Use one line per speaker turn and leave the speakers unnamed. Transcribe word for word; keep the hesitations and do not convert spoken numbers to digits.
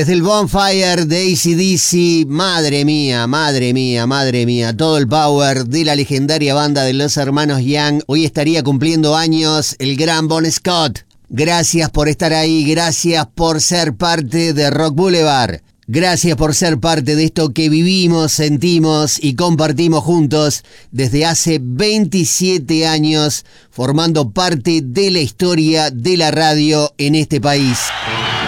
Es el Bonfire de A C D C, madre mía, madre mía, madre mía, todo el power de la legendaria banda de los hermanos Young. Hoy estaría cumpliendo años el gran Bon Scott. Gracias por estar ahí, gracias por ser parte de Rock Boulevard. Gracias por ser parte de esto que vivimos, sentimos y compartimos juntos desde hace veintisiete años, formando parte de la historia de la radio en este país.